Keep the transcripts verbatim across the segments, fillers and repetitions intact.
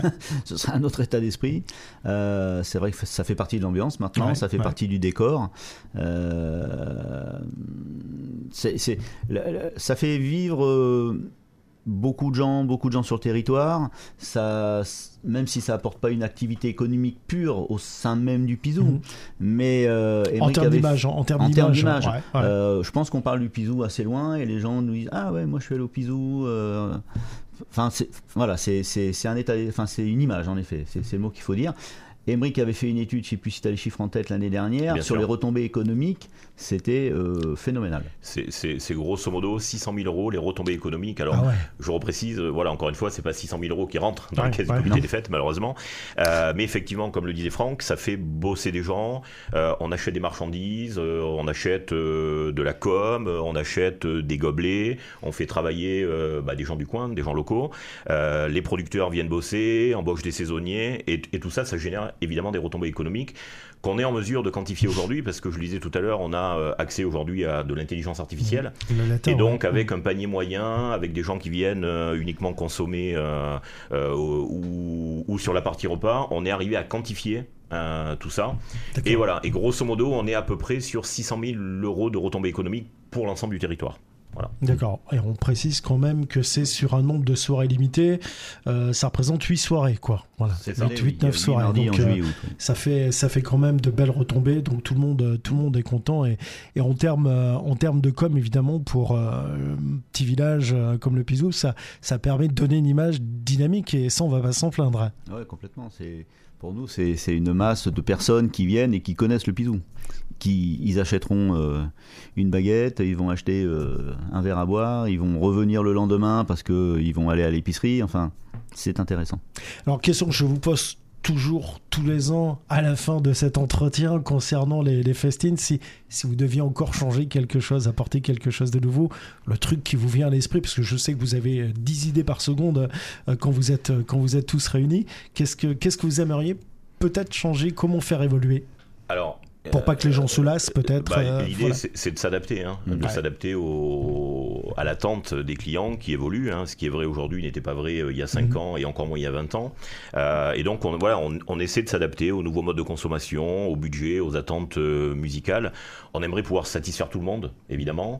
ce serait un autre état d'esprit. Euh, c'est vrai que ça fait partie de l'ambiance maintenant, ouais, ça fait ouais. partie du décor. Euh, c'est, c'est, ça fait vivre euh, beaucoup de gens, beaucoup de gens sur le territoire. Ça, même si ça apporte pas une activité économique pure au sein même du Pizou, mmh. mais euh, en termes avait... d'image, en termes d'image, d'image. Ouais, ouais. Euh, je pense qu'on parle du Pizou assez loin et les gens nous disent ah ouais, moi je suis allé au Pizou. Euh... Enfin, c'est, voilà, c'est, c'est, c'est un état, enfin c'est une image en effet, c'est, c'est le mot qu'il faut dire. Emric avait fait une étude, je ne sais plus si tu as les chiffres en tête l'année dernière, Bien sur sûr. les retombées économiques, c'était euh, phénoménal. C'est, c'est, c'est grosso modo six cent mille euros les retombées économiques. Alors, ah ouais. je reprécise, voilà, encore une fois, ce n'est pas six cent mille euros qui rentrent dans ouais, la caisse ouais, du comité des fêtes, malheureusement. Euh, mais effectivement, comme le disait Franck, ça fait bosser des gens. Euh, on achète des marchandises, euh, on achète euh, de la com, on achète euh, des gobelets, on fait travailler euh, bah, des gens du coin, des gens locaux. Euh, les producteurs viennent bosser, embauchent des saisonniers, et, et tout ça, ça génère évidemment des retombées économiques qu'on est en mesure de quantifier aujourd'hui, parce que je le disais tout à l'heure, on a accès aujourd'hui à de l'intelligence artificielle, mmh. et donc ouais. avec un panier moyen, avec des gens qui viennent euh, uniquement consommer euh, euh, ou, ou sur la partie repas, on est arrivé à quantifier euh, tout ça. D'accord. Et voilà, et grosso modo, on est à peu près sur six cent mille euros de retombées économiques pour l'ensemble du territoire. Voilà. D'accord. Et on précise quand même que c'est sur un nombre de soirées limité. Euh, ça représente huit soirées, quoi. Voilà. C'est ça. huit neuf soirées. Donc, euh, août, oui. ça fait ça fait quand même de belles retombées. Donc tout le monde tout le monde est content. Et, et en termes euh, en termes de com, évidemment, pour euh, un petit village euh, comme le Pizou, ça ça permet de donner une image dynamique, et ça on va pas s'en plaindre. Ouais, complètement. C'est pour nous c'est c'est une masse de personnes qui viennent et qui connaissent le Pizou. Qui, ils achèteront euh, une baguette, ils vont acheter euh, un verre à boire, ils vont revenir le lendemain parce qu'ils vont aller à l'épicerie, enfin, c'est intéressant. Alors, question que je vous pose toujours, tous les ans, à la fin de cet entretien concernant les, les festines, si, si vous deviez encore changer quelque chose, apporter quelque chose de nouveau, le truc qui vous vient à l'esprit, parce que je sais que vous avez dix idées par seconde euh, quand, vous êtes, quand vous êtes tous réunis, qu'est-ce que, qu'est-ce que vous aimeriez peut-être changer, comment faire évoluer ? Alors, pour pas que les gens se lassent, peut-être. Bah, euh, l'idée, voilà. c'est, c'est de s'adapter, hein, de ouais. s'adapter au, à l'attente des clients qui évoluent. Hein. Ce qui est vrai aujourd'hui n'était pas vrai euh, il y a cinq mmh. ans et encore moins il y a vingt ans. Euh, et donc, on, voilà, on, on essaie de s'adapter aux nouveaux modes de consommation, au budget, aux attentes euh, musicales. On aimerait pouvoir satisfaire tout le monde, évidemment.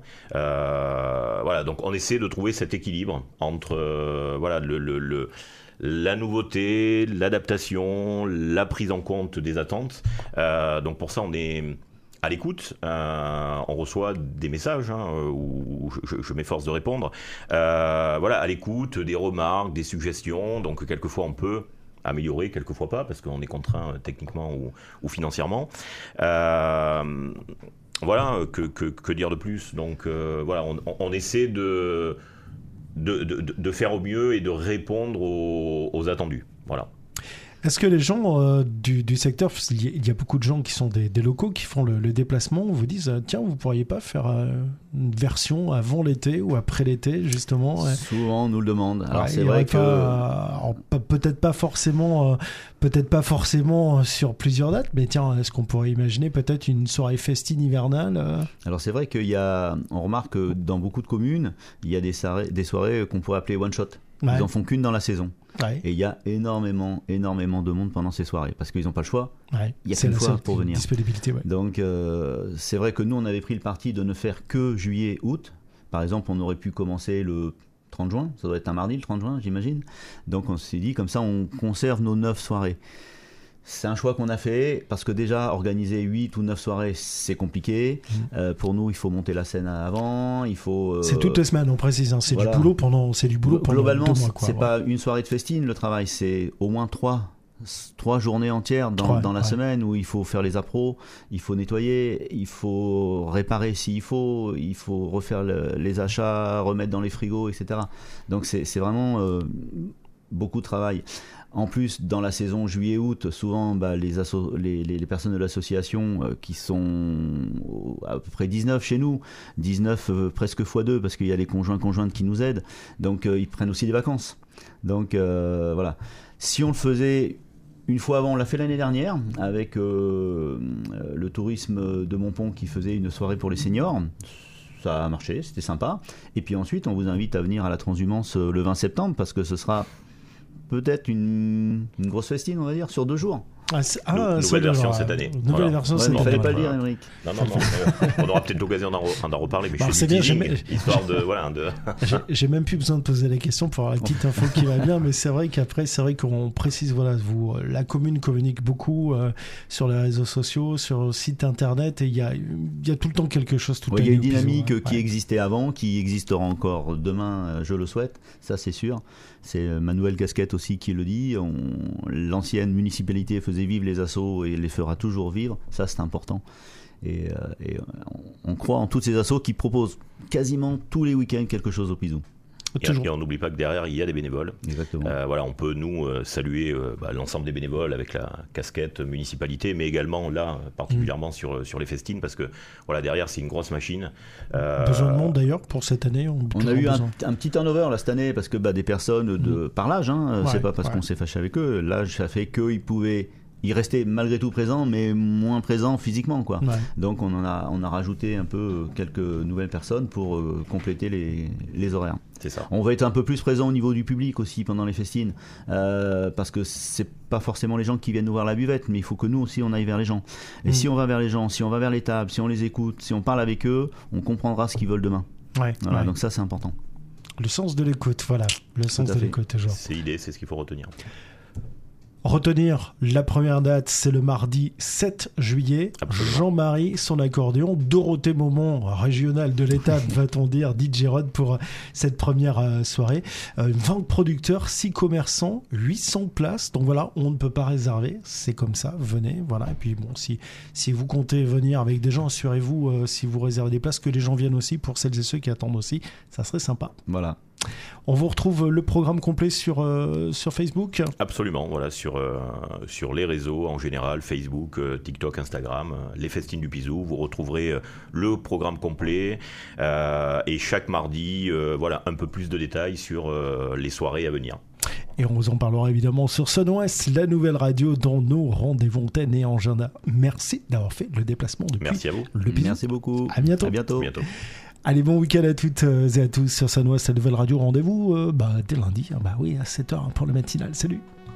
Euh, voilà, donc on essaie de trouver cet équilibre entre euh, voilà, le... le, le la nouveauté, l'adaptation, la prise en compte des attentes. Euh, donc pour ça, on est à l'écoute. Euh, on reçoit des messages hein, où je, je m'efforce de répondre. Euh, voilà, à l'écoute, des remarques, des suggestions. Donc quelquefois, on peut améliorer, quelquefois pas, parce qu'on est contraint techniquement ou, ou financièrement. Euh, voilà, que, que, que dire de plus ? Donc euh, voilà, on, on essaie de... De, de, de faire au mieux et de répondre aux, aux attendus. Voilà. Est-ce que les gens euh, du, du secteur, il y, a, il y a beaucoup de gens qui sont des, des locaux qui font le, le déplacement, vous disent euh, tiens, vous pourriez pas faire euh, une version avant l'été ou après l'été, justement. Souvent on nous le demande. Alors ouais, c'est vrai que pas, alors, peut-être pas forcément, euh, peut-être pas forcément sur plusieurs dates, mais tiens, est-ce qu'on pourrait imaginer peut-être une soirée festine hivernale euh... Alors c'est vrai qu'il y a, on remarque que dans beaucoup de communes, il y a des soirées, des soirées qu'on pourrait appeler one shot. Ils ouais. en font qu'une dans la saison. Ouais. Et il y a énormément, énormément de monde pendant ces soirées parce qu'ils n'ont pas le choix. Ouais. Il y a qu'une fois pour venir. Disponibilité, ouais. Donc euh, c'est vrai que nous on avait pris le parti de ne faire que juillet, août. Par exemple, on aurait pu commencer le trente juin. Ça doit être un mardi, le trente juin, j'imagine. Donc on s'est dit comme ça, on conserve nos neuf soirées. C'est un choix qu'on a fait parce que déjà organiser huit ou neuf soirées c'est compliqué. Mmh. Euh, pour nous il faut monter la scène avant, il faut. Euh... C'est toutes les semaines on précise, hein. c'est voilà. du boulot pendant, c'est du boulot pendant globalement deux mois, quoi, c'est ouais. pas une soirée de festine le travail, c'est au moins trois. Trois journées entières dans, trois, dans la ouais. semaine où il faut faire les appros, il faut nettoyer, il faut réparer s'il faut, il faut refaire le, les achats, remettre dans les frigos, et cetera. Donc c'est, c'est vraiment euh, beaucoup de travail. En plus, dans la saison juillet-août, souvent bah, les, asso- les, les, les personnes de l'association euh, qui sont à peu près dix-neuf chez nous, dix-neuf euh, presque fois deux parce qu'il y a les conjoints-conjointes qui nous aident, donc euh, ils prennent aussi des vacances. Donc euh, voilà. Si on le faisait une fois avant, on l'a fait l'année dernière avec euh, le tourisme de Montpont qui faisait une soirée pour les seniors. Ça a marché, c'était sympa. Et puis ensuite, on vous invite à venir à la Transhumance le vingt septembre parce que ce sera peut-être une, une grosse festine, on va dire, sur deux jours. Ah, ah, nou- nouvelle version cette année. Nouvelle Voilà. version Ouais, cette mais il année. fallait pas le voilà. dire, Émeric. Non, non, non. euh, on aura peut-être l'occasion d'en, re- d'en reparler, mais Bah, je c'est fais du bien, teasing, j'ai- histoire de, voilà, de... J'ai, j'ai même plus besoin de poser la question pour avoir la petite info qui va bien, mais c'est vrai qu'après, c'est vrai qu'on précise, voilà, vous, la commune communique beaucoup euh, sur les réseaux sociaux, sur le site internet, et il y a, il y a tout le temps quelque chose. Tout Ouais, il y a l'année une au Piso, dynamique hein. qui Ouais. existait avant, qui existera encore demain, euh, je le souhaite, ça c'est sûr. C'est euh, ma nouvelle casquette aussi qui le dit. On- L'ancienne municipalité faisait vivre les assos et les fera toujours vivre, ça c'est important. Et, euh, et on, on croit en toutes ces assos qui proposent quasiment tous les week-ends quelque chose au Piso. Et, Toujours. et on n'oublie pas que derrière, il y a des bénévoles. Exactement. Euh, voilà, on peut nous euh, saluer euh, bah, l'ensemble des bénévoles avec la casquette municipalité, mais également là, particulièrement Mmh. sur, sur les festines, parce que voilà, derrière, c'est une grosse machine. Euh, Besoin de monde d'ailleurs pour cette année. On, On a eu un, un petit turnover là cette année parce que bah, des personnes de, par l'âge, hein, Ouais, c'est pas parce ouais. qu'on s'est fâché avec eux, l'âge ça fait qu'ils pouvaient y rester malgré tout présents mais moins présents physiquement quoi. Ouais. Donc on en a, on a rajouté un peu quelques nouvelles personnes pour euh, compléter les, les horaires. C'est ça. On va être un peu plus présent au niveau du public aussi pendant les festines euh, parce que c'est pas forcément les gens qui viennent nous voir à la buvette, mais il faut que nous aussi on aille vers les gens. Et Mm. si on va vers les gens, si on va vers les tables, si on les écoute, si on parle avec eux, on comprendra ce qu'ils veulent demain. Ouais, Voilà, ouais. donc ça c'est important. Le sens de l'écoute, voilà. Le sens à de fait. l'écoute, toujours. C'est l'idée, c'est ce qu'il faut retenir. Retenir la première date, c'est le mardi sept juillet. Absolument. Jean-Marie, son accordéon. Dorothée Momon, régional de l'étape, va-t-on dire, D J Rod pour cette première euh, soirée. Euh, vingt producteurs, six commerçants, huit cents places. Donc voilà, on ne peut pas réserver. C'est comme ça, venez. Voilà. Et puis bon, si, si vous comptez venir avec des gens, assurez-vous, euh, si vous réservez des places, que les gens viennent aussi, pour celles et ceux qui attendent aussi. Ça serait sympa. Voilà. On vous retrouve le programme complet sur, euh, sur Facebook. Absolument, voilà, sur, euh, sur les réseaux en général, Facebook, euh, TikTok, Instagram, euh, les festines du Piso, vous retrouverez euh, le programme complet euh, et chaque mardi, euh, voilà, un peu plus de détails sur euh, les soirées à venir. Et on vous en parlera évidemment sur Sun Ouest, la nouvelle radio dans nos rendez-vous antenne et agenda. Merci d'avoir fait le déplacement depuis Merci à vous. le Piso. Merci beaucoup. À bientôt. À bientôt. À bientôt. Allez, bon week-end à toutes et à tous sur Sun Ouest, la nouvelle radio. Rendez-vous euh, bah, dès lundi, hein, bah oui, à sept heures pour le matinal. Salut.